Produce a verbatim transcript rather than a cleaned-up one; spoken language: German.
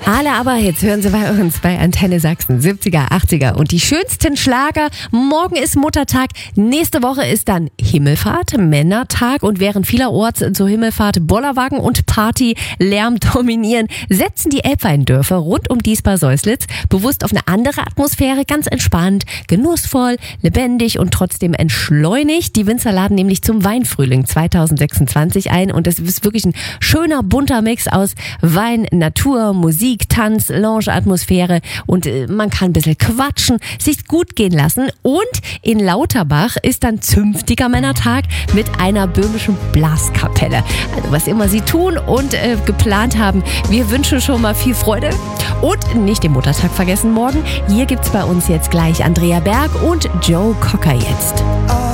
Alle aber jetzt hören Sie bei uns bei Antenne Sachsen, siebziger, achtziger und die schönsten Schlager. Morgen ist Muttertag, nächste Woche ist dann Himmelfahrt, Männertag und während vielerorts zur Himmelfahrt Bollerwagen und Partylärm dominieren, setzen die Elbweindörfer rund um Diesbar-Säuslitz bewusst auf eine andere Atmosphäre, ganz entspannt, genussvoll, lebendig und trotzdem entschleunigt. Die Winzer laden nämlich zum Weinfrühling zweitausendsechsundzwanzig ein und das ist wirklich ein schöner, bunter Mix aus Wein, Natur, Musik, Tanz, Lounge-Atmosphäre und äh, man kann ein bisschen quatschen, sich gut gehen lassen. Und in Lauterbach ist dann zünftiger Männertag mit einer böhmischen Blaskapelle. Also was immer Sie tun und äh, geplant haben, wir wünschen schon mal viel Freude und nicht den Muttertag vergessen morgen. Hier gibt's bei uns jetzt gleich Andrea Berg und Joe Cocker jetzt.